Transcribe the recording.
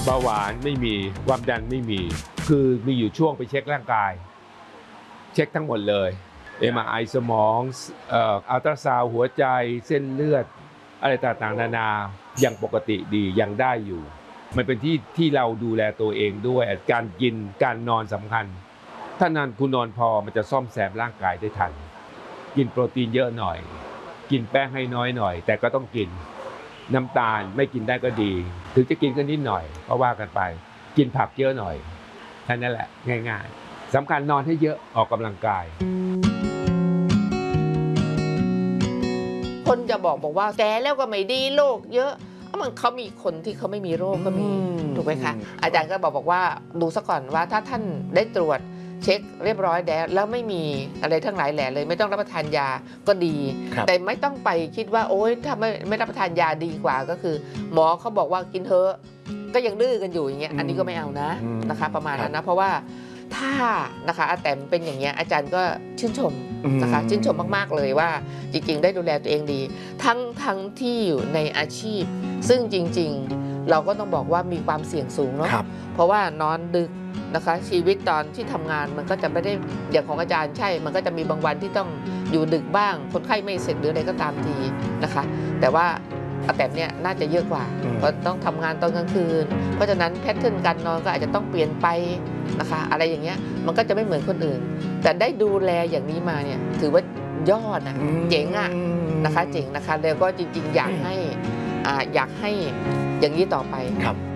เบาหวานไม่มีความดันไม่มีคือมีอยู่ช่วงไปเช็คร่างกายเช็คทั้งหมดเลย MRI สมองอัลตราซาวด์หัวใจเส้นเลือดอะไรต่างๆนานายังปกติดียังได้อยู่มันเป็นที่เราดูแลตัวเองด้วยการกินการนอนสำคัญถ้านอนคุณนอนพอมันจะซ่อมแซมร่างกายได้ทันกินโปรตีนเยอะหน่อยกินแป้งให้น้อยหน่อยแต่ก็ต้องกินน้ำตาลไม่กินได้ก็ดีถึงจะกินก็นิดหน่อยก็ว่ากันไปกินผักเยอะหน่อยแค่นั้นแหละง่ายๆสำคัญนอนให้เยอะออกกำลังกายคนจะบอกว่าแก่แล้วก็ไม่ดีโรคเยอะมันเขามีคนที่เขาไม่มีโรคก็มีถูกไหมคะอาจารย์ก็บอกว่าดูซะก่อนว่าถ้าท่านได้ตรวจเช็คเรียบร้อยแล้วไม่มีอะไรทั้งหลายแหล่เลยไม่ต้องรับประทานยาก็ดีแต่ไม่ต้องไปคิดว่าโอ๊ยถ้าไม่รับประทานยาดีกว่าก็คือหมอเขาบอกว่ากินเถอะก็ยังดื้อกันอยู่อย่างเงี้ยอันนี้ก็ไม่เอานะคะประมาณนั้นนะเพราะว่าถ้านะคะอาแตมเป็นอย่างเงี้ยอาจารย์ก็ชื่นชมนะคะชื่นชมมากๆเลยว่าจริงๆได้ดูแลตัวเองดีทั้งที่อยู่ในอาชีพซึ่งจริงๆเราก็ต้องบอกว่ามีความเสี่ยงสูงเนาะเพราะว่านอนดึกนะคะชีวิตตอนที่ทำงานมันก็จะไม่ได้อย่างของอาจารย์ใช่มันก็จะมีบางวันที่ต้องอยู่ดึกบ้างคนไข้ไม่เสร็จหรืออะไรก็ตามทีนะคะแต่ว่าอาแตมเนี่ยน่าจะเยอะกว่าเพราะต้องทำงานตอนกลางคืนเพราะฉะนั้นแพทเทิร์นการนอนก็อาจจะต้องเปลี่ยนไปนะคะอะไรอย่างเงี้ยมันก็จะไม่เหมือนคนอื่นแต่ได้ดูแลอย่างนี้มาเนี่ยถือว่ายอดนะเจ๋งอะนะคะเจ๋งนะคะแล้วก็จริงๆอยากให้อย่างนี้ต่อไป